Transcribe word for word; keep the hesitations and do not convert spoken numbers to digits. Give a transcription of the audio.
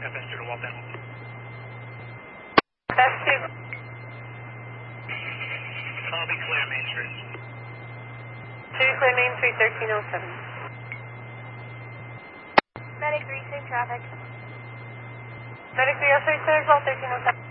F S two to Walton. F S two. Copy, clear Main Street. two, clear Main Street, thirteen oh seven. Medic three, safe traffic. Medic three, I'll show you clear as well, thirteen oh seven.